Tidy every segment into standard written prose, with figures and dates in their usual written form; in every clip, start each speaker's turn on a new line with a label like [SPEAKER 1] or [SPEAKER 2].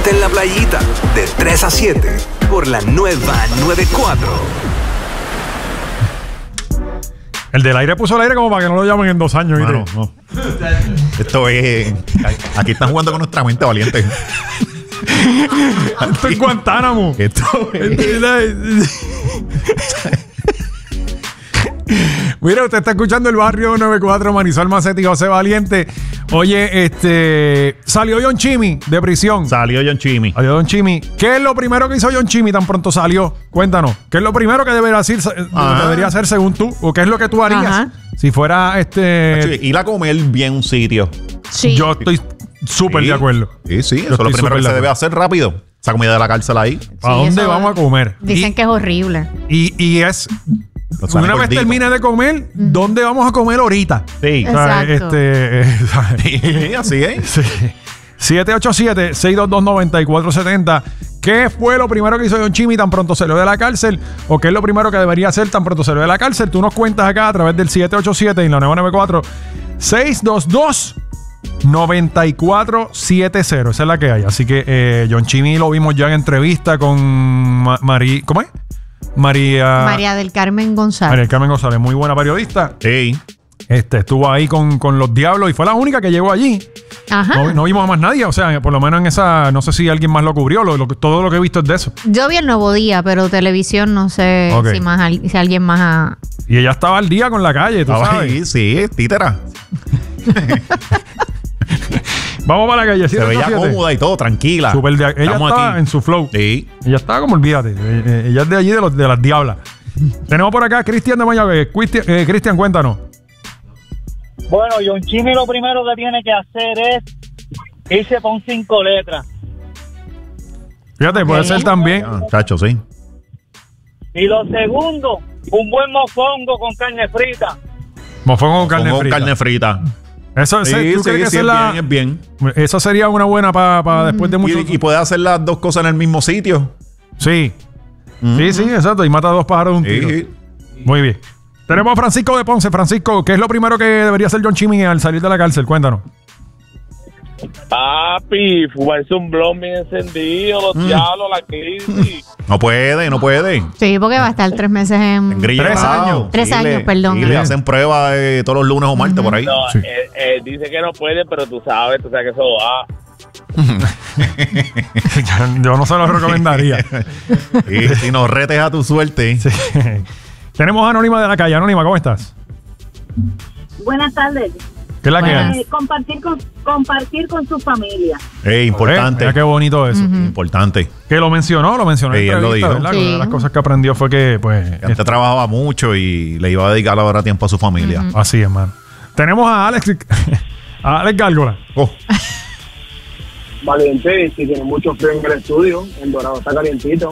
[SPEAKER 1] Quédate en la playita de 3 a 7 por la nueva 94.
[SPEAKER 2] El del aire puso el aire como para que no lo llamen en 2 años.
[SPEAKER 3] Mano, no. Esto es... Aquí están jugando con nuestra mente, valiente.
[SPEAKER 2] Esto es Guantánamo.
[SPEAKER 3] Esto es...
[SPEAKER 2] Mira, usted está escuchando el Barrio 94, Marisol Macetti y José Valiente. Oye, salió John Chimmy de prisión.
[SPEAKER 3] Salió John Chimmy.
[SPEAKER 2] Salió John Chimmy. ¿Qué es lo primero que hizo John Chimmy tan pronto salió? Cuéntanos. ¿Qué es lo primero que debería hacer según tú? ¿O qué es lo que tú harías?
[SPEAKER 4] Ajá.
[SPEAKER 2] Si fuera
[SPEAKER 3] Ir a comer bien un sitio.
[SPEAKER 4] Sí.
[SPEAKER 2] Yo estoy súper de acuerdo.
[SPEAKER 3] Sí,
[SPEAKER 2] Yo
[SPEAKER 3] eso es lo
[SPEAKER 2] estoy
[SPEAKER 3] primero que
[SPEAKER 2] súper
[SPEAKER 3] se
[SPEAKER 2] de
[SPEAKER 3] debe hacer rápido. Esa comida de la cárcel ahí.
[SPEAKER 2] ¿A dónde
[SPEAKER 4] eso
[SPEAKER 2] vamos a comer?
[SPEAKER 4] Dicen que es horrible.
[SPEAKER 2] Y es...
[SPEAKER 3] Nos sale
[SPEAKER 2] Una vez
[SPEAKER 3] gordito.
[SPEAKER 2] termine de comer, ¿dónde vamos a comer ahorita?
[SPEAKER 3] Sí.
[SPEAKER 2] O sea,
[SPEAKER 4] Exacto.
[SPEAKER 3] Sí, así es.
[SPEAKER 2] Sí. 787-622-9470. ¿Qué fue lo primero que hizo John Chimmy tan pronto salió de la cárcel? ¿O qué es lo primero que debería hacer tan pronto salió de la cárcel? Tú nos cuentas acá a través del 787 y la 994 622-9470. Esa es la que hay. Así que John Chimmy lo vimos ya en entrevista con ¿cómo es?
[SPEAKER 4] María del Carmen González.
[SPEAKER 2] María del Carmen González, muy buena periodista.
[SPEAKER 3] Sí.
[SPEAKER 2] Estuvo ahí con los Diablos y fue la única que llegó allí.
[SPEAKER 4] Ajá.
[SPEAKER 2] No vimos a más nadie, o sea, por lo menos en esa, no sé si alguien más lo cubrió, todo lo que he visto es de eso.
[SPEAKER 4] Yo vi el Nuevo Día, pero televisión no sé
[SPEAKER 2] Ok.
[SPEAKER 4] si alguien más
[SPEAKER 2] Y ella estaba al día con la calle, tú
[SPEAKER 3] Estaba
[SPEAKER 2] sabes.
[SPEAKER 3] ahí, sí, títera.
[SPEAKER 2] Vamos para la calle.
[SPEAKER 3] Se veía
[SPEAKER 2] 787.
[SPEAKER 3] cómoda y todo, tranquila.
[SPEAKER 2] Ella
[SPEAKER 3] Estamos
[SPEAKER 2] estaba
[SPEAKER 3] aquí.
[SPEAKER 2] en su flow.
[SPEAKER 3] Sí.
[SPEAKER 2] Ella estaba como olvídate. Ella es de allí, de las Diablas. Tenemos por acá a Cristian de Mayagüez. Cristian, cuéntanos.
[SPEAKER 5] Bueno, John Chimmy lo primero que tiene que hacer es irse con 5 letras.
[SPEAKER 2] Fíjate, puede ser también.
[SPEAKER 3] Chacho, sí.
[SPEAKER 5] Y lo segundo, un buen mofongo con carne frita.
[SPEAKER 2] Mofongo con carne
[SPEAKER 3] Con
[SPEAKER 2] frita.
[SPEAKER 3] carne frita.
[SPEAKER 2] Eso,
[SPEAKER 3] Sí,
[SPEAKER 2] ¿tú crees que
[SPEAKER 3] sí,
[SPEAKER 2] esa
[SPEAKER 3] es bien.
[SPEAKER 2] Eso sería una buena para después de mucho...
[SPEAKER 3] Y puede hacer las dos cosas en el mismo sitio.
[SPEAKER 2] Sí. Sí, exacto. Y mata 2 pájaros de un tiro.
[SPEAKER 3] Sí.
[SPEAKER 2] Muy bien. Tenemos a Francisco de Ponce. Francisco, ¿qué es lo primero que debería hacer John Chimmy al salir de la cárcel? Cuéntanos.
[SPEAKER 5] Papi, fumarse un blon bien encendido, los diablos, la crisis.
[SPEAKER 3] No puede.
[SPEAKER 4] Sí, porque va a estar 3 meses en...
[SPEAKER 2] 3 años.
[SPEAKER 4] 3 años, perdón.
[SPEAKER 3] Y le hacen pruebas todos los lunes o martes por ahí.
[SPEAKER 5] No,
[SPEAKER 2] Sí.
[SPEAKER 5] él dice que no puede, pero tú sabes que eso va.
[SPEAKER 2] Yo no se lo recomendaría.
[SPEAKER 3] Y si nos retes a tu suerte.
[SPEAKER 2] Sí. Tenemos a Anónima de la calle. Anónima, ¿cómo estás?
[SPEAKER 6] Buenas tardes.
[SPEAKER 2] ¿Qué es la que
[SPEAKER 4] Buenas.
[SPEAKER 2] hay?
[SPEAKER 6] Compartir con su familia.
[SPEAKER 3] Importante.
[SPEAKER 2] Mira qué bonito eso.
[SPEAKER 3] Importante.
[SPEAKER 2] Que lo mencionó en
[SPEAKER 3] Sí, él lo
[SPEAKER 2] entrevista,
[SPEAKER 3] dijo.
[SPEAKER 2] ¿verdad?
[SPEAKER 4] Sí.
[SPEAKER 2] Una de las cosas que aprendió fue que, pues,
[SPEAKER 3] Que antes trabajaba mucho y le iba a dedicar ahora tiempo a su familia.
[SPEAKER 2] así, hermano. Tenemos a Alex Gárgola.
[SPEAKER 3] Oh,
[SPEAKER 5] Valiente, si tiene mucho frío en el estudio, el Dorado está calientito.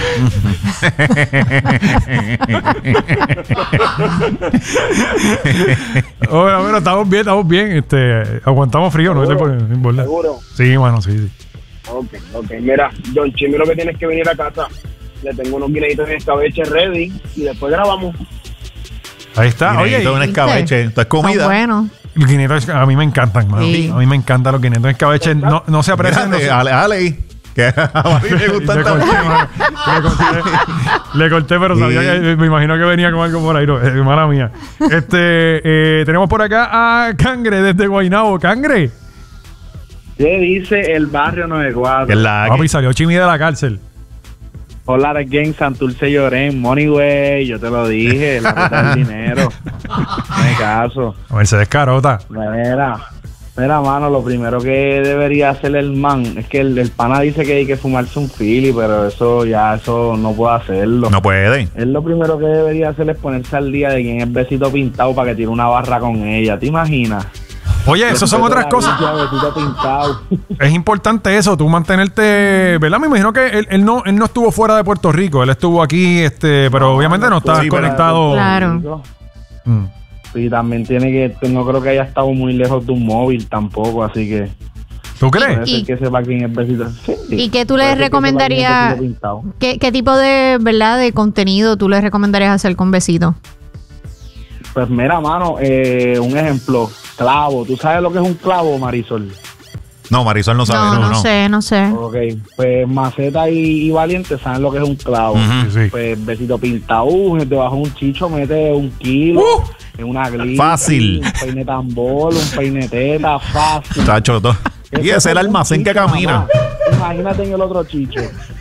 [SPEAKER 2] Oye, bueno, estamos bien. Aguantamos frío, no importa.
[SPEAKER 5] ¿Seguro?
[SPEAKER 2] Sí, mano, sí.
[SPEAKER 5] Ok. Mira, John Chimmy, lo que tienes que venir a casa. Le tengo unos guineitos en escabeche ready y después grabamos.
[SPEAKER 2] Ahí está. Oye,
[SPEAKER 3] guineíto en escabeche. Esto es comida.
[SPEAKER 4] Bueno.
[SPEAKER 2] los guinetos a mí me encantan, mano.
[SPEAKER 4] Sí.
[SPEAKER 2] A mí me encantan los guinetos en escabeche. No se aprecian.
[SPEAKER 3] Mírate, Ale, que a mí me gusta
[SPEAKER 2] Le corté, mano. Le corté, pero sabía que me imagino que venía con algo por ahí. No, mala mía. Tenemos por acá a Cangre desde Guaynabo. Cangre.
[SPEAKER 5] ¿Qué dice el Barrio 94?
[SPEAKER 3] Que es la
[SPEAKER 2] Papi, salió Chimmy de la cárcel.
[SPEAKER 5] Hola again, Santurce Llorén, Money Way, yo te lo dije, la ruta del dinero. No me caso.
[SPEAKER 2] A ver, se descarota.
[SPEAKER 5] Mira, mano, lo primero que debería hacer el man es que el pana dice que hay que fumarse un fili, pero eso no puede hacerlo.
[SPEAKER 3] No puede.
[SPEAKER 5] Él lo primero que debería hacer es ponerse al día de quién es Besito Pintado para que tire una barra con ella. ¿Te imaginas?
[SPEAKER 2] Oye, eso son otras cosas.
[SPEAKER 5] Besito Pintado.
[SPEAKER 2] Es importante eso, tú mantenerte, ¿verdad? Me imagino que él no estuvo fuera de Puerto Rico, él estuvo aquí, pero obviamente no está
[SPEAKER 3] sí, pero-
[SPEAKER 2] conectado.
[SPEAKER 4] Claro.
[SPEAKER 2] Mm.
[SPEAKER 5] Y también tiene que, no creo que haya estado muy lejos de un móvil tampoco, así que
[SPEAKER 2] ¿Tú crees?
[SPEAKER 5] puede ser que sepa quién es Besito. Sí,
[SPEAKER 4] ¿Y qué tú
[SPEAKER 5] puede
[SPEAKER 4] le
[SPEAKER 5] ser que sepa quién es
[SPEAKER 4] recomendarías?
[SPEAKER 5] Besito Pintado.
[SPEAKER 4] ¿Qué tipo de, verdad, de contenido tú le recomendarías hacer con Besito?
[SPEAKER 5] Pues mira, mano, un ejemplo, clavo. ¿Tú sabes lo que es un clavo, Marisol?
[SPEAKER 3] No, Marisol no sabe.
[SPEAKER 4] No sé.
[SPEAKER 5] Ok, pues Maceta y Valiente saben lo que es un clavo.
[SPEAKER 3] Ujú.
[SPEAKER 2] Sí.
[SPEAKER 5] Pues Besito Pintaú, debajo de un chicho mete 1 kilo. En una glitch.
[SPEAKER 3] Fácil.
[SPEAKER 5] Un peine tambor, un peine teta, fácil.
[SPEAKER 3] Chacho, todo. Y ese es el almacén que camina.
[SPEAKER 5] Imagínate en el otro chicho.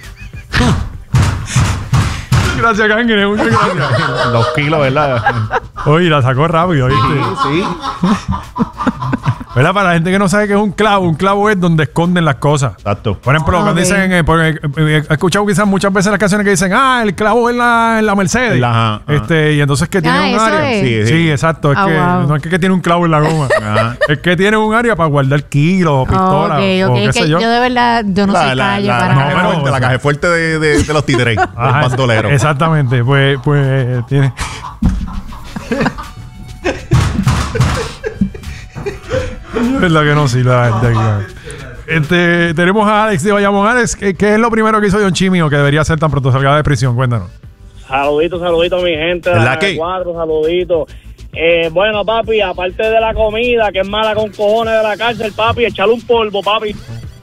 [SPEAKER 2] Gracias, Cangre. Muchas gracias.
[SPEAKER 3] 2 kilos, ¿verdad?
[SPEAKER 2] Oye, la sacó rápido, ¿viste?
[SPEAKER 3] Sí.
[SPEAKER 2] ¿Verdad? Para la gente que no sabe qué es un clavo es donde esconden las cosas.
[SPEAKER 3] Exacto.
[SPEAKER 2] Por ejemplo, cuando
[SPEAKER 4] Ok.
[SPEAKER 2] dicen, he escuchado quizás muchas veces las canciones que dicen, el clavo en la Mercedes.
[SPEAKER 3] Ajá.
[SPEAKER 2] Y entonces que tiene un
[SPEAKER 4] eso
[SPEAKER 2] área.
[SPEAKER 4] es.
[SPEAKER 2] Sí, exacto. Es que
[SPEAKER 4] Wow.
[SPEAKER 2] no es que tiene un clavo en la goma.
[SPEAKER 3] Ajá.
[SPEAKER 2] Es que tiene un área para guardar kilos o pistolas.
[SPEAKER 4] Ok.
[SPEAKER 2] O qué
[SPEAKER 4] Es
[SPEAKER 2] sé
[SPEAKER 4] que
[SPEAKER 2] yo.
[SPEAKER 4] yo de verdad, yo no soy calle para
[SPEAKER 2] no,
[SPEAKER 3] caja
[SPEAKER 2] pero-
[SPEAKER 3] fuerte, la caja fuerte de los títeres. Los
[SPEAKER 2] Ajá,
[SPEAKER 3] bandoleros.
[SPEAKER 2] exactamente. Pues tiene. Es verdad que no sirve la gente aquí. Tenemos a Alex de Bayamón. Alex, ¿qué es lo primero que hizo John Chimmy o que debería hacer tan pronto salga de prisión? Cuéntanos.
[SPEAKER 7] Saluditos mi gente.
[SPEAKER 3] ¿Verdad
[SPEAKER 7] de
[SPEAKER 3] que?
[SPEAKER 7] 4, saluditos. Bueno, papi, aparte de la comida, que es mala con cojones de la cárcel, papi, echarle un polvo, papi.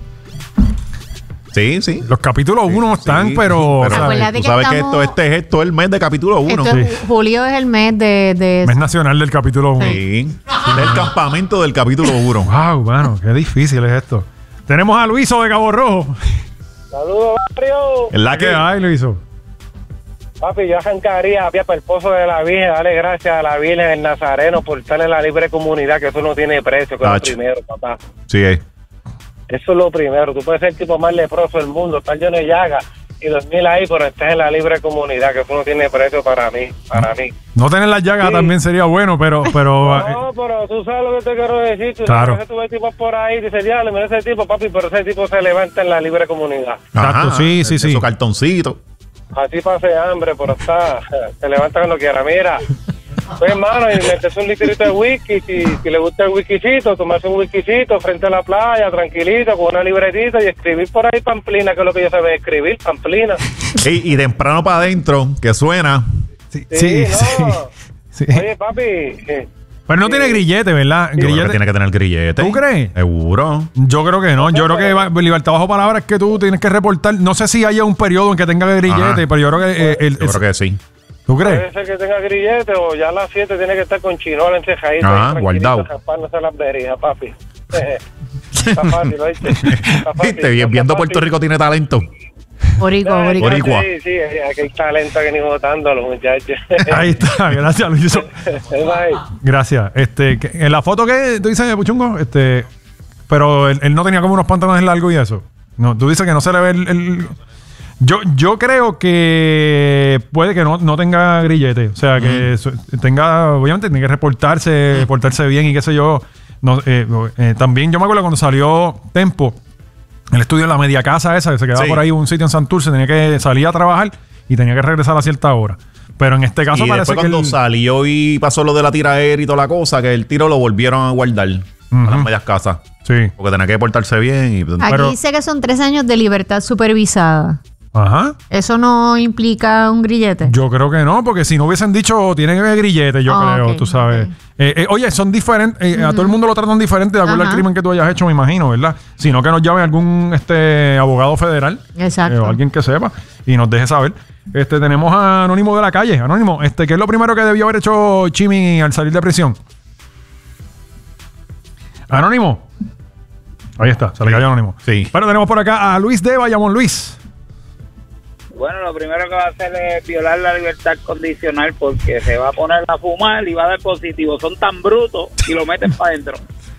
[SPEAKER 3] Sí.
[SPEAKER 2] Los capítulos 1 están,
[SPEAKER 3] Sí,
[SPEAKER 2] pero.
[SPEAKER 3] pero
[SPEAKER 4] Acuérdate
[SPEAKER 3] tú
[SPEAKER 4] que
[SPEAKER 3] sabes que
[SPEAKER 4] estamos-
[SPEAKER 3] esto es el mes de capítulo 1.
[SPEAKER 4] Esto es- Julio es el mes de
[SPEAKER 2] mes nacional del capítulo 1.
[SPEAKER 3] Sí. Del campamento del capítulo 1.
[SPEAKER 2] Wow, mano, qué difícil es esto. Tenemos a Luiso de Cabo Rojo.
[SPEAKER 7] Saludos, barrio.
[SPEAKER 3] ¿En la
[SPEAKER 2] ¿Qué
[SPEAKER 3] que?
[SPEAKER 2] hay, Luiso?
[SPEAKER 7] Papi, yo arrancaría a pie para el pozo de la Virgen, darle gracias a la Virgen del Nazareno por estar en la libre comunidad, que eso no tiene precio, que es lo
[SPEAKER 3] Tacho.
[SPEAKER 7] primero, papá.
[SPEAKER 3] Sí,
[SPEAKER 7] Eso es lo primero. Tú puedes ser el tipo más leproso del mundo, estar lleno de llagas y dormir ahí, pero estás en la libre comunidad, que eso no tiene precio para mí.
[SPEAKER 2] No tener las llagas
[SPEAKER 7] Sí.
[SPEAKER 2] también sería bueno, pero
[SPEAKER 7] No, pero tú sabes lo que te quiero decir. Tú
[SPEAKER 2] Claro.
[SPEAKER 7] sabes que tú ves tipos por ahí y dices, diablo, mira ese tipo, papi, pero ese tipo se levanta en la libre comunidad.
[SPEAKER 2] Exacto, sí.
[SPEAKER 3] Esos cartoncitos.
[SPEAKER 7] Así pase hambre, pero se levanta cuando quiera. Mira, pues hermano, y metes un litrito de whisky, si le gusta el whiskycito, tomarse un whiskycito frente a la playa, tranquilito, con una libretita y escribir por ahí pamplina, que es lo que yo sé escribir, pamplina.
[SPEAKER 3] Y temprano para adentro, que suena.
[SPEAKER 2] Sí.
[SPEAKER 7] no.
[SPEAKER 2] Sí.
[SPEAKER 7] Oye, papi,
[SPEAKER 2] Pero no tiene grillete, ¿verdad?
[SPEAKER 3] Yo creo que
[SPEAKER 2] Grillete.
[SPEAKER 3] tiene que tener grillete.
[SPEAKER 2] ¿Tú crees?
[SPEAKER 3] Seguro.
[SPEAKER 2] Yo creo que no. Yo creo que libertad bajo palabra es que tú tienes que reportar. No sé si haya un periodo en que tenga grillete,
[SPEAKER 3] Ajá.
[SPEAKER 2] pero yo creo que.
[SPEAKER 3] Yo creo que sí.
[SPEAKER 2] ¿Tú
[SPEAKER 7] puede
[SPEAKER 2] crees?
[SPEAKER 7] ser que tenga grillete o ya a las 7 tiene que estar con chinola encejadito.
[SPEAKER 3] Ah,
[SPEAKER 7] ahí,
[SPEAKER 3] guardado.
[SPEAKER 7] tranquilito, zampándose las verías, papi. Está fácil, ¿oíste? Está fácil.
[SPEAKER 3] Viste, viendo Puerto Rico tiene talento.
[SPEAKER 4] Boricua.
[SPEAKER 3] Boricua.
[SPEAKER 7] Sí, aquí hay talento que ni votándolo, muchachos.
[SPEAKER 2] Ahí está. Gracias, Luiso.
[SPEAKER 7] Bye.
[SPEAKER 2] Gracias. En la foto que tú dices, Puchungo, pero él no tenía como unos pantalones largos y eso. No, tú dices que no se le ve el. Yo creo que puede que no tenga grillete. O sea, que tenga, obviamente, tiene que reportarse bien y qué sé yo. No, también yo me acuerdo cuando salió Tempo, el estudio en la media casa esa, que se quedaba
[SPEAKER 3] Sí.
[SPEAKER 2] por ahí un sitio en Santurce, tenía que salir a trabajar y tenía que regresar a cierta hora. Pero en este caso
[SPEAKER 3] Y
[SPEAKER 2] parece
[SPEAKER 3] después
[SPEAKER 2] que
[SPEAKER 3] cuando salió y pasó lo de la tiraera y toda la cosa, que el tiro lo volvieron a guardar a las medias casas.
[SPEAKER 2] Sí.
[SPEAKER 3] Porque tenía que portarse bien. Y,
[SPEAKER 4] Aquí
[SPEAKER 2] Pero-
[SPEAKER 4] dice que son 3 años de libertad supervisada.
[SPEAKER 2] Ajá.
[SPEAKER 4] ¿Eso no implica un grillete?
[SPEAKER 2] Yo creo que no, porque si no hubiesen dicho tienen que ver grillete, yo
[SPEAKER 4] Ah,
[SPEAKER 2] creo,
[SPEAKER 4] ok,
[SPEAKER 2] tú sabes.
[SPEAKER 4] ok.
[SPEAKER 2] Oye, son diferentes, a todo el mundo lo tratan diferente de acuerdo al
[SPEAKER 4] Ajá.
[SPEAKER 2] crimen que tú hayas hecho, me imagino, ¿verdad? Sino que nos llame algún abogado federal
[SPEAKER 4] Exacto.
[SPEAKER 2] o alguien que sepa y nos deje saber. Tenemos a Anónimo de la calle. Anónimo, ¿qué es lo primero que debió haber hecho Chimmy al salir de prisión? Anónimo. Ahí está, se le cayó Anónimo.
[SPEAKER 3] Sí.
[SPEAKER 2] Pero tenemos por acá a Luis de Bayamón. Luis.
[SPEAKER 8] Bueno, lo primero que va a hacer es violar la libertad condicional porque se va a poner a fumar y va a dar positivo. Son tan brutos y lo meten para adentro.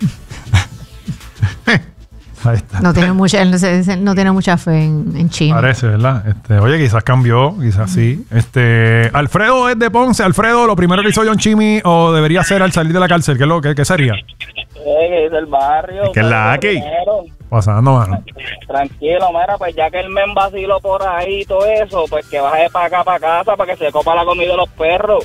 [SPEAKER 2] Ahí está.
[SPEAKER 4] No tiene mucha, él no tiene mucha fe en Chimmy.
[SPEAKER 2] Parece, ¿verdad? Oye, quizás cambió, quizás sí. Alfredo es de Ponce. Alfredo, lo primero que hizo John Chimmy o debería hacer al salir de la cárcel, ¿qué sería?
[SPEAKER 8] Del barrio.
[SPEAKER 3] Es que es la que-
[SPEAKER 8] primero,
[SPEAKER 2] Pasando, mano.
[SPEAKER 8] tranquilo, mira, pues ya que el men vaciló por ahí y todo eso, pues que baje para acá, para casa, para que se copa la comida de los perros.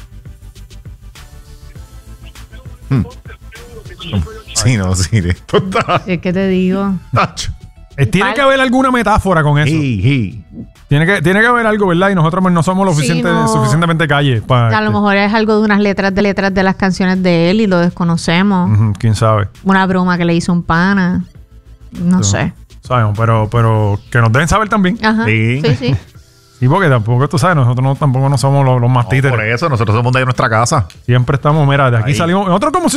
[SPEAKER 3] Sí, no, sí. Esto está...
[SPEAKER 4] Es que te digo.
[SPEAKER 3] Tacho.
[SPEAKER 2] Tiene que haber alguna metáfora con eso. Tiene que haber algo, ¿verdad? Y nosotros no somos lo
[SPEAKER 4] Sí, no.
[SPEAKER 2] suficientemente calle para...
[SPEAKER 4] A lo mejor es algo de unas letras de las canciones de él y lo desconocemos.
[SPEAKER 2] ¿Quién sabe?
[SPEAKER 4] Una broma que le hizo un pana. No sé.
[SPEAKER 2] Sabemos, pero que nos dejen saber también.
[SPEAKER 4] Ajá.
[SPEAKER 3] Sí.
[SPEAKER 4] Sí.
[SPEAKER 2] Y porque tampoco, tú sabes, nosotros tampoco no somos los más
[SPEAKER 3] No,
[SPEAKER 2] títeres.
[SPEAKER 3] por eso, nosotros somos de nuestra casa.
[SPEAKER 2] Siempre estamos, mira, de aquí
[SPEAKER 3] Ahí.
[SPEAKER 2] salimos. Nosotros como si